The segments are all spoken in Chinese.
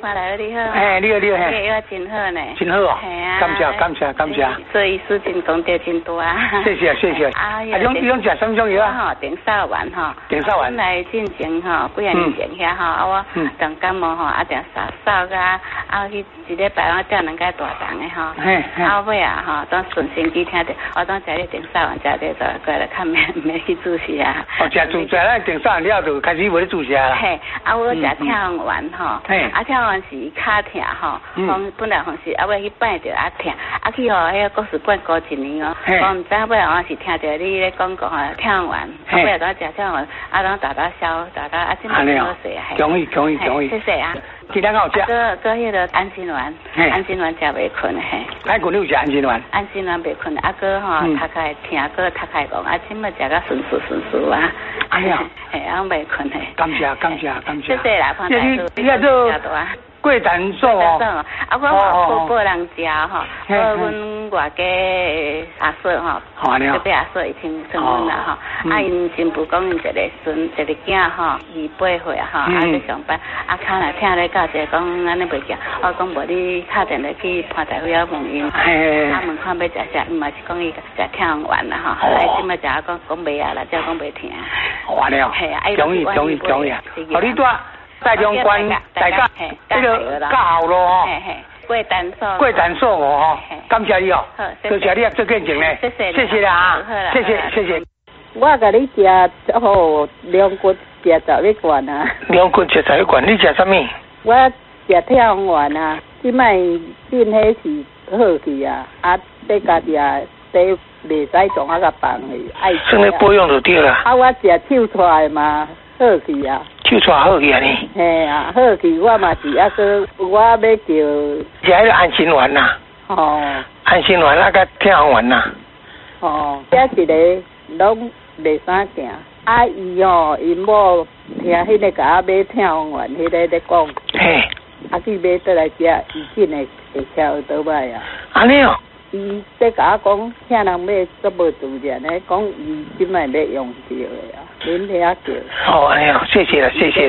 看来你好。 嘿，你好你好嘿。 你真好呢。 真好哦。 系啊。 感谢。 做医师真功德真大啊。 谢谢。用食什么种药啊？ 定扫丸吼。 定扫丸。 来进前吼，几啊年前遐吼，我重感冒吼，定扫甲，去一礼拜我吊2摆大重的吼。尾啊吼，当顺身机听着，我当食咧定扫丸，食咧就过来较免去注射啊。 食咱定扫完了就开始无咧注射啦。 嘿，我食跳丸吼，跳丸是骹疼吼，本来是尾去摆着疼，去迄个国术馆高1年哦，我毋知尾我是听着你咧广告吼跳丸，尾当食跳丸，当打消，即嘛好势啊。 恭喜。 谢谢啊。 其他有食？ 搁迄个安心丸，安心丸食袂困嘿。 歹困你有食安心丸？ 安心丸袂困，搁吼头壳疼，搁头壳戆，即嘛食甲顺顺啊。 哎呀， 嘿，袂困嘿。 感谢。 谢谢啦，潘大叔。 你遐做过蛋素哦。 我报人食吼，阮外家阿嫂吼，隔壁阿嫂伊请阮啦吼，因新妇讲因一个孙一个囝吼，28岁吼，在上班，脚来疼咧，教一个讲安尼袂行，我讲无你打电话去潘大夫遐问因，问看要食啥，伊嘛是讲伊食跳丸啦吼，即摆食讲袂啊啦，只讲袂疼。 完了，恭喜啊！好，你在中关大家那个较好咯吼。过蛋素哦，感谢你哦，多谢你做见证咧，谢谢啦，谢谢。 我甲你食好两骨食11罐啊。 2骨食11罐，你食啥物？ 我食跳丸啊，即摆变迄是好去啊，你家己啊，你袂使从甲放去，爱。 算咧保养就对啦。 我食手出来嘛。好去啊！ 手出好去啊你？ 嘿啊，好去，我嘛是我要叫。 食迄个安心丸呐。安心丸甲跳丸呐。 这一个拢袂啥行。伊某听迄个甲买跳丸，迄个咧讲。 嘿。 去买倒来食，伊紧会敲倒摆啊。 安尼哦。 伊在甲我讲，遐人买都无自然咧，讲伊即摆要用着的啊，恁遐叫。 哎呀，谢谢啦。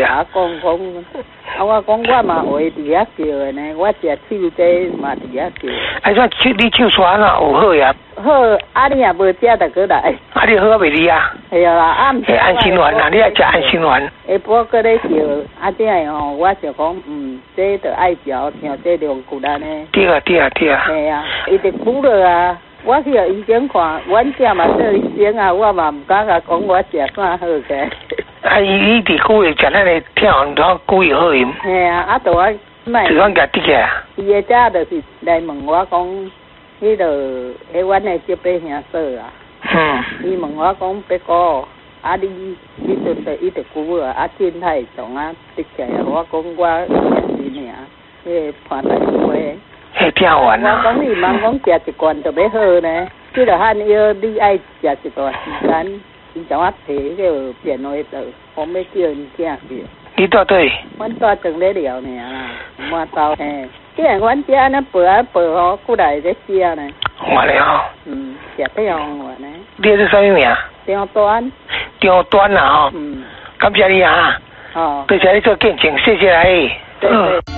我讲我嘛会伫遐叫的呢，我食手这嘛伫遐叫。 算你手刷啦，有好呀。 好，你也无食就过来。 你好袂离啊？ 系啊啦， 安心丸啊，你爱食安心丸。 下晡搁咧叫，这样吼，我就讲这着爱嚼，听这2骨安尼。 对啊。 系啊，伊就久了啊。我去医生看，阮囝嘛做医生啊，我嘛毋敢甲讲我食啥好个。 伊伫久会食咱的跳丸，然久有好用。 系啊，就我卖。 就讲甲滴起来。 伊个早就是来问我讲，迄个迄阮的这辈兄嫂啊。伊问我讲别个，你阵着伊着久了，真太重滴起来，我讲我是尔，迄个潘大夫的。 跳丸啊！ 我讲你茫讲食1罐就要好呢，即个汉药你爱食一段时间，伊将我摕迄个电话倒，我要叫因囝叫。 你住对？ 阮住庄咧寮尔啦，满兜嘿。既然阮遮安尼背吼，过来咧食呢。 完了吼。 食跳丸呢。 你是啥物名？ 张端。 张端啊吼。感谢你啊。多谢你做见证，谢谢你。